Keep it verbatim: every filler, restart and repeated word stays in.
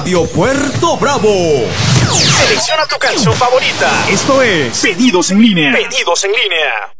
Radio Puerto Bravo. Selecciona tu canción favorita. Esto es Pedidos en línea. Pedidos en línea.